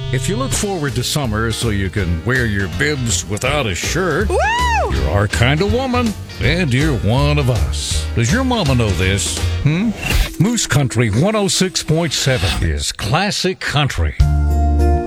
If you look forward to summer so you can wear your bibs without a shirt, Woo! you're our kind of woman, and you're one of us. Does your mama know this? Moose Country 106.7 is classic country.